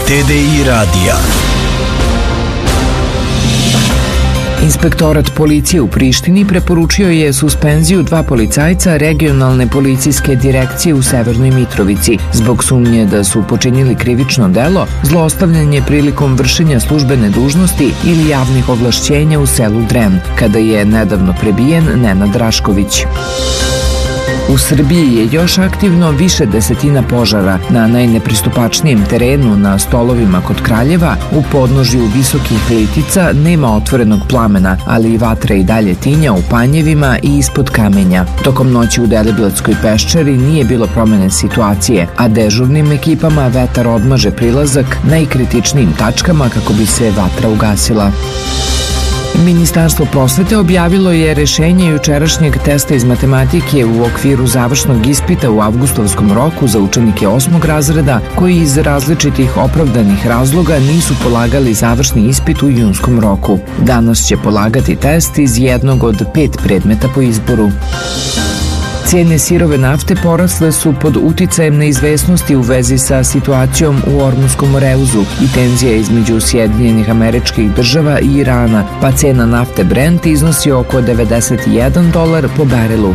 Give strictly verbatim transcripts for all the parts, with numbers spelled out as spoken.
T D I radija. Inspektorat policije u Prištini preporučio je suspenziju dva policajca regionalne policijske direkcije u Severnoj Mitrovici zbog sumnje da su počinili krivično delo, zlostavljanje prilikom vršenja službene dužnosti ili javnih ovlašćenja u selu Dren, kada je nedavno prebijen Nenad Rašković. U Srbiji je još aktivno više desetina požara. Na najnepristupačnijem terenu na Stolovima kod Kraljeva, u podnožju Visokih Litica, nema otvorenog plamena, ali i vatra i dalje tinja u Panjevima i ispod Kamenja. Tokom noći u Deliblatskoj peščari nije bilo promene situacije, a dežurnim ekipama vetar odmaže prilazak najkritičnijim tačkama kako bi se vatra ugasila. Ministarstvo prosvete objavilo je rešenje jučerašnjeg testa iz matematike u okviru završnog ispita u avgustovskom roku za učenike osmog razreda koji iz različitih opravdanih razloga nisu polagali završni ispit u junskom roku. Danas će polagati test iz jednog od pet predmeta po izboru. Cijene sirove nafte porasle su pod uticajem neizvesnosti u vezi sa situacijom u Ormunskom Moreuzu i tenzija između Sjedinjenih Američkih Država i Irana, pa cena nafte Brent iznosi oko devedeset jedan dolar po barelu.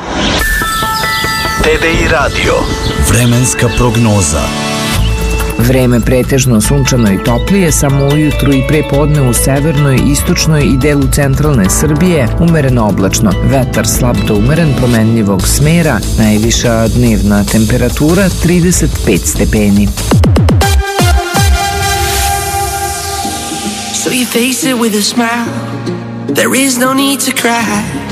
T D I radio. Vremenska prognoza. Vreme pretežno sunčano i toplije, samo ujutru i pre podne u severnoj, istočnoj i delu centralne Srbije, umereno oblačno. Vetar slab do umeren, promenljivog smera, najviša dnevna temperatura trideset pet stepeni. So you face it with a smile. There is no need to cry.